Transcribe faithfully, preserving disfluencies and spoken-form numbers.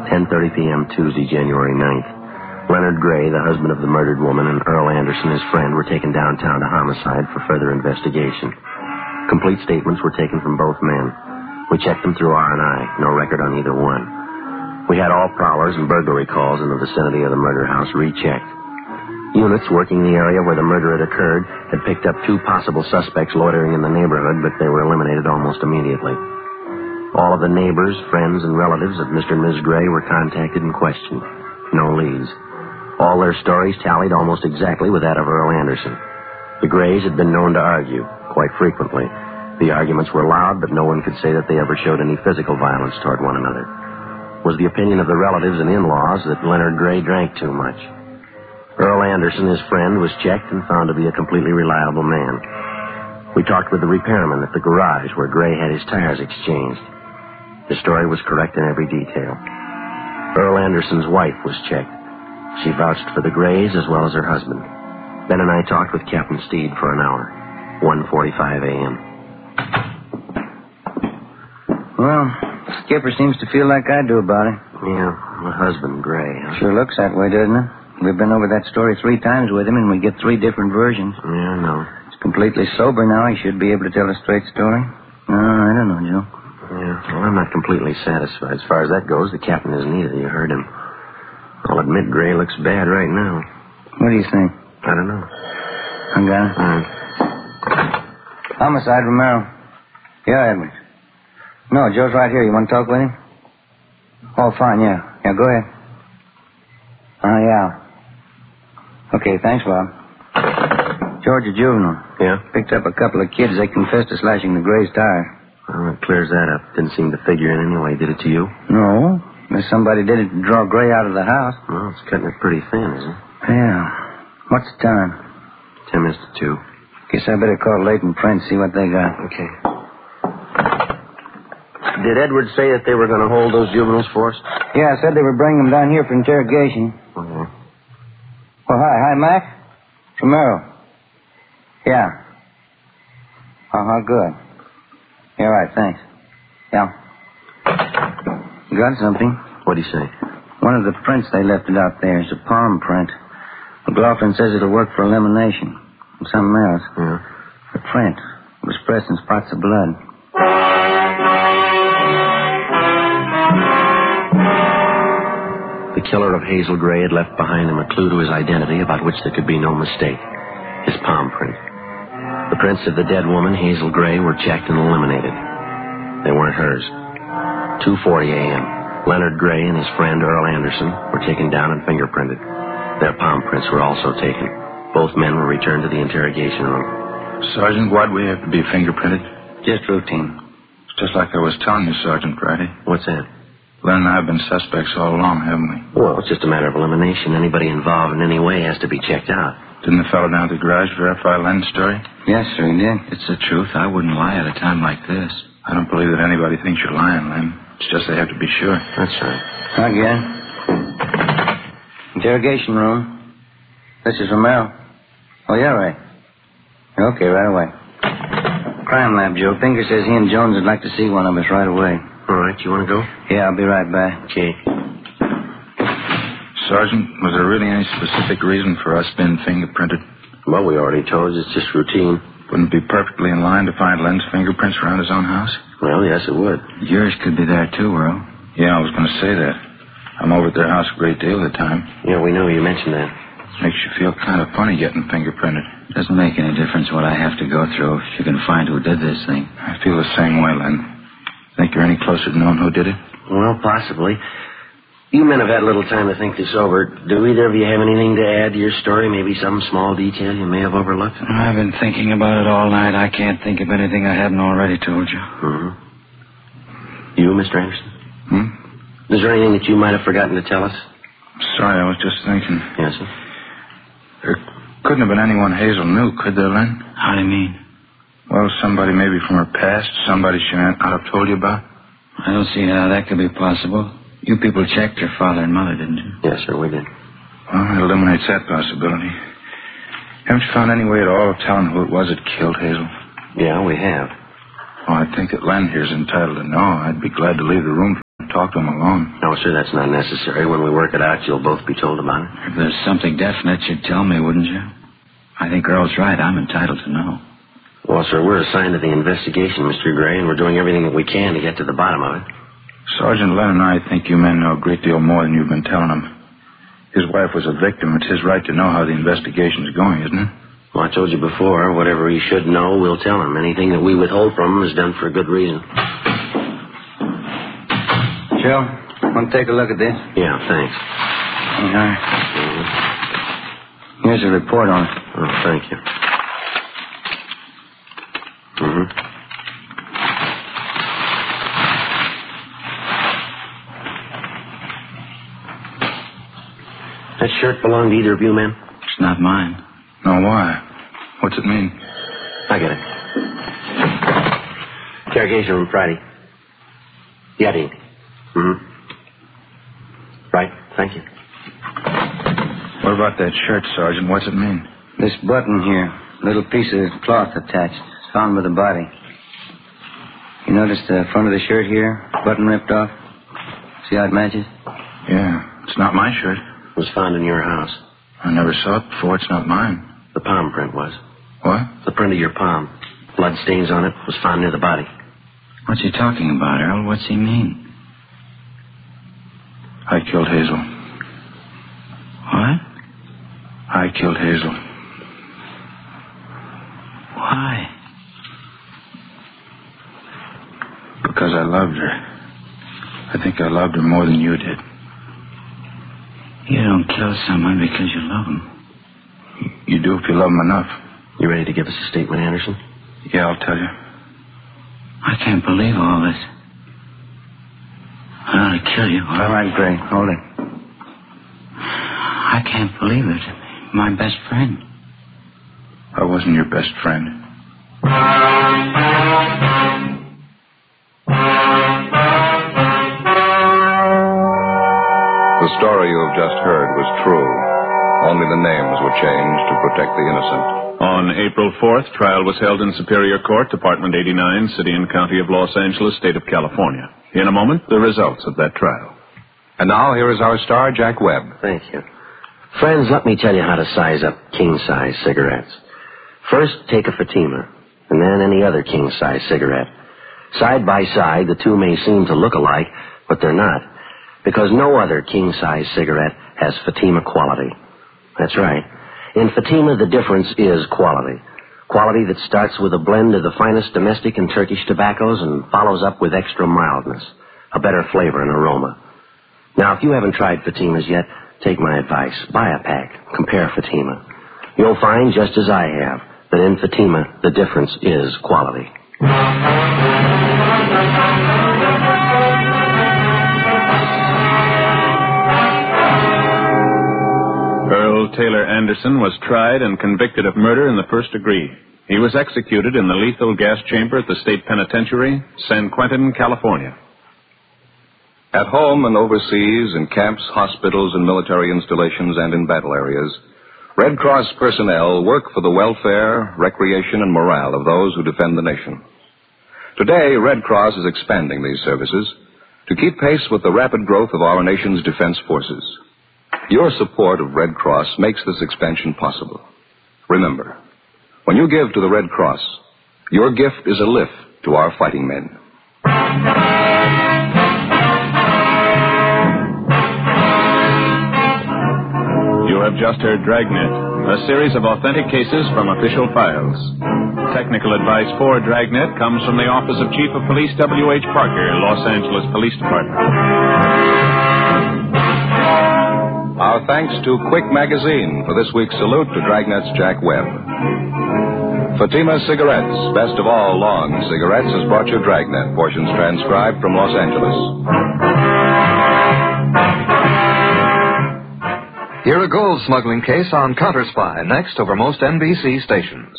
ten thirty p.m. Tuesday, January ninth. Leonard Gray, the husband of the murdered woman, and Earl Anderson, his friend, were taken downtown to homicide for further investigation. Complete statements were taken from both men. We checked them through R and I. No record on either one. We had all prowlers and burglary calls in the vicinity of the murder house rechecked. Units working the area where the murder had occurred had picked up two possible suspects loitering in the neighborhood, but they were eliminated almost immediately. All of the neighbors, friends, and relatives of Mister and Miz Gray were contacted and questioned. No leads. All their stories tallied almost exactly with that of Earl Anderson. The Grays had been known to argue, quite frequently. The arguments were loud, but no one could say that they ever showed any physical violence toward one another. It was the opinion of the relatives and in-laws that Leonard Gray drank too much. Earl Anderson, his friend, was checked and found to be a completely reliable man. We talked with the repairman at the garage where Gray had his tires exchanged. His story was correct in every detail. Earl Anderson's wife was checked. She vouched for the Grays as well as her husband. Ben and I talked with Captain Steed for an hour. one forty-five a.m. Well, Skipper seems to feel like I do about it. Yeah, my husband, Gray. Huh? Sure looks that way, doesn't it? We've been over that story three times with him, and we get three different versions. Yeah, I know. He's completely sober now. He should be able to tell a straight story. No, I don't know, Joe. Yeah, well, I'm not completely satisfied. As far as that goes, the captain isn't either. You heard him. I'll admit Gray looks bad right now. What do you think? I don't know. I got it. All right. Homicide, Romero. Yeah, Edwards. No, Joe's right here. You want to talk with him? Oh, fine, yeah. Yeah, go ahead. Oh, uh, yeah. Okay, thanks, Bob. Georgia Juvenile. Yeah? Picked up a couple of kids. They confessed to slashing the Gray's tire. Well, that clears that up. Didn't seem to figure in anyway. Did it to you? No. Unless somebody did it to draw Gray out of the house. Well, it's cutting it pretty thin, isn't it? Yeah. What's the time? Ten minutes to two. Guess I better call Leighton Prince, see what they got. Okay. Did Edwards say that they were going to hold those juveniles for us? Yeah, I said they were bringing them down here for interrogation. Okay. Oh, hi. Hi, Mac. Romero. Yeah. Uh-huh, good. Yeah, right, thanks. Yeah. Got something. What'd he say? One of the prints they left it out there is a palm print. McLaughlin says it'll work for elimination. And something else. Yeah. The print was pressed in spots of blood. The killer of Hazel Gray had left behind him a clue to his identity about which there could be no mistake. His palm print. The prints of the dead woman, Hazel Gray, were checked and eliminated. They weren't hers. two forty a.m. Leonard Gray and his friend Earl Anderson were taken down and fingerprinted. Their palm prints were also taken. Both men were returned to the interrogation room. Sergeant, why'd we have to be fingerprinted? Just routine. It's just like I was telling you, Sergeant Friday. What's that? Len and I have been suspects all along, haven't we? Well, it's just a matter of elimination. Anybody involved in any way has to be checked out. Didn't the fellow down at the garage verify Len's story? Yes, sir, he did. It's the truth. I wouldn't lie at a time like this. I don't believe that anybody thinks you're lying, Len. It's just they have to be sure. That's right. Again. Interrogation room. This is Romero. Oh, yeah, right. Okay, right away. Crime lab, Joe. Finger says he and Jones would like to see one of us right away. All right, you want to go? Yeah, I'll be right back. Okay. Sergeant, was there really any specific reason for us being fingerprinted? Well, we already told you it's just routine. Wouldn't it be perfectly in line to find Len's fingerprints around his own house? Well, yes, it would. Yours could be there, too, Earl. Yeah, I was going to say that. I'm over at their house a great deal of the time. Yeah, we know. You mentioned that. Makes you feel kind of funny getting fingerprinted. Doesn't make any difference what I have to go through if you can find who did this thing. I feel the same way, Len. Think you're any closer to knowing who did it? Well, possibly. You men have had a little time to think this over. Do either of you have anything to add to your story? Maybe some small detail you may have overlooked? I've been thinking about it all night. I can't think of anything I haven't already told you. Mm-hmm. You, Mister Anderson? Hmm? Is there anything that you might have forgotten to tell us? Sorry, I was just thinking. Yes, sir? There couldn't have been anyone Hazel knew, could there, Len? How do you mean? Well, somebody maybe from her past, somebody she might not have told you about. I don't see how that could be possible. You people checked her father and mother, didn't you? Yes, sir, we did. Well, it eliminates that possibility. Haven't you found any way at all of telling who it was that killed Hazel? Yeah, we have. Well, I think that Len here's entitled to know. I'd be glad to leave the room for him to talk to him alone. No, sir, that's not necessary. When we work it out, you'll both be told about it. If there's something definite, you'd tell me, wouldn't you? I think Earl's right. I'm entitled to know. Well, sir, we're assigned to the investigation, Mister Gray, and we're doing everything that we can to get to the bottom of it. Sergeant Len and I think you men know a great deal more than you've been telling him. His wife was a victim. It's his right to know how the investigation's going, isn't it? Well, I told you before, whatever he should know, we'll tell him. Anything that we withhold from him is done for a good reason. Joe, want to take a look at this? Yeah, thanks. All right. Here's a report on it. Oh, thank you. Mm-hmm. That shirt belong to either of you men? It's not mine. No, why? What's it mean? I get it. Interrogation room Friday. Yeti. Mm-hmm. Right, thank you. What about that shirt, Sergeant? What's it mean? This button here, little piece of cloth attached. It's found by the body. You notice the front of the shirt here? Button ripped off? See how it matches? Yeah, it's not my shirt. It was found in your house. I never saw it before. It's not mine. The palm print was. What? The print of your palm. Blood stains on it was found near the body. What's he talking about, Earl? What's he mean? I killed Hazel. What? I killed Hazel. Why? Because I loved her. I think I loved her more than you did. You don't kill someone because you love them. You do if you love them enough. You ready to give us a statement, Anderson? Yeah, I'll tell you. I can't believe all this. I ought to kill you. All right, Gray. Hold it. I can't believe it. My best friend. I wasn't your best friend. The story you have just heard was true. Only the names were changed to protect the innocent. On April fourth, trial was held in Superior Court, Department eighty-nine, City and County of Los Angeles, State of California. In a moment, the results of that trial. And now here is our star, Jack Webb. Thank you. Friends, let me tell you how to size up king-size cigarettes. First, take a Fatima, and then any other king-size cigarette. Side by side, the two may seem to look alike, but they're not, because no other king-size cigarette has Fatima quality. That's right. In Fatima, the difference is quality. Quality that starts with a blend of the finest domestic and Turkish tobaccos and follows up with extra mildness, a better flavor and aroma. Now, if you haven't tried Fatimas yet, take my advice. Buy a pack. Compare Fatima. You'll find, just as I have, that in Fatima, the difference is quality. Earl Taylor Anderson was tried and convicted of murder in the first degree. He was executed in the lethal gas chamber at the State Penitentiary, San Quentin, California. At home and overseas, in camps, hospitals, and military installations, and in battle areas, Red Cross personnel work for the welfare, recreation, and morale of those who defend the nation. Today, Red Cross is expanding these services to keep pace with the rapid growth of our nation's defense forces. Your support of Red Cross makes this expansion possible. Remember, when you give to the Red Cross, your gift is a lift to our fighting men. You have just heard Dragnet, a series of authentic cases from official files. Technical advice for Dragnet comes from the Office of Chief of Police W H Parker, Los Angeles Police Department. Our thanks to Quick Magazine for this week's salute to Dragnet's Jack Webb. Fatima Cigarettes, best of all long cigarettes, has brought you Dragnet, portions transcribed from Los Angeles. Hear a gold smuggling case on Counterspy next over most N B C stations.